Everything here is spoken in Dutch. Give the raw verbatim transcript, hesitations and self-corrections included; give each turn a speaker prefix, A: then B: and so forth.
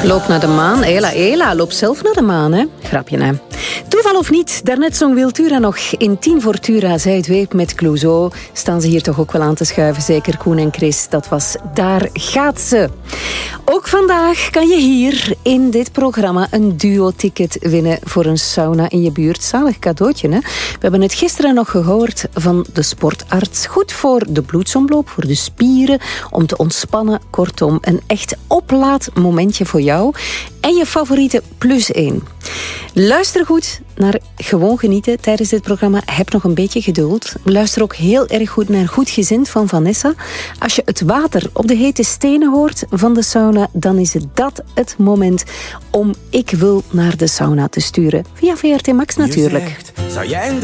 A: Loop naar de maan. Ela, Ela, loop zelf naar de maan, hè. Grapje, hè. Toeval of niet, daarnet zong Wiltura nog in tien voor Tura. Zij het weet met Clouseau. Staan ze hier toch ook wel aan te schuiven, zeker Koen en Chris. Dat was Daar gaat ze. Ook vandaag kan je hier in dit programma een duo-ticket winnen voor een sauna in je buurt. Zalig cadeautje, hè. We hebben het gisteren nog gehoord van de sportarts. Goed voor de bloedsomloop, voor de spieren, om te ontspannen. Kortom, een echt oplaadmomentje voor jou en je favoriete plus één. Luister goed naar Gewoon Genieten tijdens dit programma. Heb nog een beetje geduld. Luister ook heel erg goed naar Goed Gezind van Vanessa. Als je het water op de hete stenen hoort van de sauna, dan is het dat het moment om Ik Wil naar de sauna te sturen. Via V R T Max natuurlijk.
B: Je zegt, zou jij een